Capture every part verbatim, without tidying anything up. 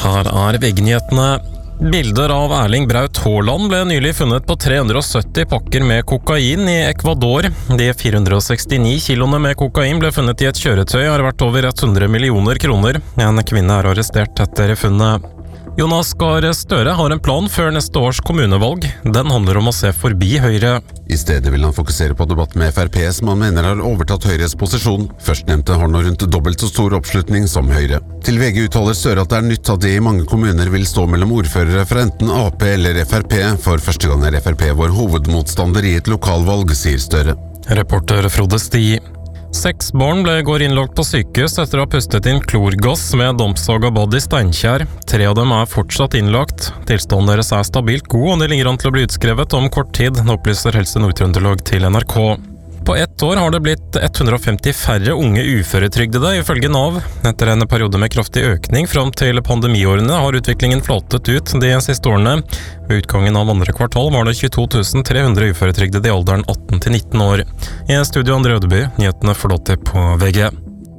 Her er V G-nyhetene. Bilder av Erling Braut Haaland ble nylig funnet på tre hundre og sytti pakker med kokain i Ecuador. De fire hundre og sekstini kiloene med kokain ble funnet i et kjøretøy og har vært over hundre millioner kroner. En kvinne er arrestert etter funnet. Jonas Gahr Støre har en plan før neste års kommunevalg. Den handler om å se forbi Høyre. I stedet vil han fokusere på debatt med F R P, som han mener har overtatt Høyres posisjon. Førstnevnte har nå rundt dobbelt så stor oppslutning som Høyre. Til V G uttaler Støre at det er nytt at det i mange kommuner vil stå mellom ordførere fra enten A P eller F R P. For første gang er F R P vår hovedmotstander i et lokalvalg, sier Støre. Reporter Frode Sti. Seks barn ble i går innlagt på sykehus etter å ha pustet inn klorgass med Dampsaga-bad i Steinkjer. Tre av dem er fortsatt innlagt. Tilstanden deres er stabilt god, og de ligger an til å bli utskrevet om kort tid, opplyser Helse Nord-Trøndelag til N R K. På ett år har det blitt hundre og femti færre unge uføretrygdede, ifølge Nav. Etter en periode med kraftig økning fram til pandemiårene har utviklingen flatet ut de siste årene. Ved utgangen av andre kvartal var det tjueto tusen tre hundre uføretrygdede i alderen atten til nitten år. I studio André Ødeby, nyhetene forlåter på V G.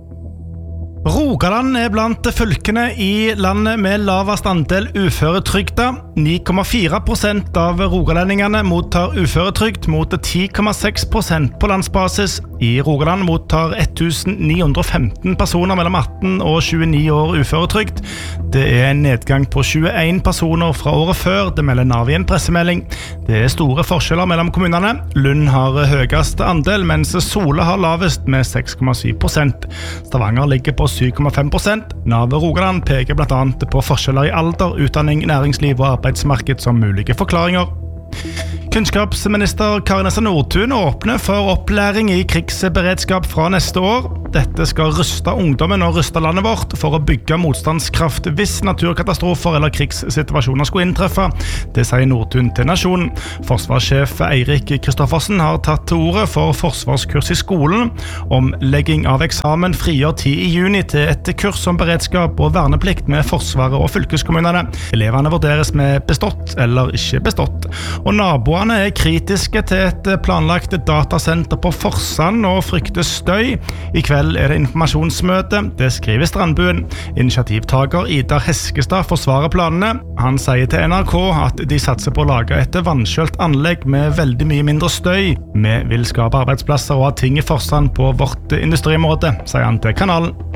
Rogaland er blant fylkene i landet med lavest andel uføretrygda. ni komma fire prosent av rogalendingene mottar uføretrygd mot ti komma seks prosent på landsbasis. I Rogaland mottar tusen ni hundre og femten personer mellom atten og tjueni år uføretrygd. Det er en nedgang på tjueen personer fra året før, det melder Nav i en pressemelding. Det er store forskjeller mellom kommunene. Lund har høyest andel, mens Sola har lavest med seks komma syv prosent. Stavanger ligger på syv komma fem prosent. Nav Rogaland peker blant annet på forskjeller i alder, utdanning, næringsliv og arbeidsmarked som mulige forklaringer. Kunnskapsminister Kari Nessa Nordtun åpner for opplæring i krigsberedskap fra neste år. Dette skal ruste ungdommen og ruste landet vårt for å bygge motstandskraft hvis naturkatastrofer eller krigssituasjoner skulle inntreffe. Det sier Nordtun til Nasjonen. Forsvarssjef Eirik Kristoffersen har tatt til ordet for forsvarskurs i skolen. Omlegging av eksamen frigjør tid i juni til et kurs om beredskap og verneplikt med Forsvaret og fylkeskommunene. Elevene vurderes med bestått eller ikke bestått. Og naboene er kritiske til et planlagt datasenter på Forsand og frykter støy. I kveld er det informasjonsmøte, det skriver Strandbuen. Initiativtaker Idar Heskestad forsvarer planene. Han sier til N R K at de satser på å lage et vannkjølt anlegg med veldig mye mindre støy. Vi vil skape arbeidsplasser og ha ting i Forsand på vårt industriområde, sier han til kanalen.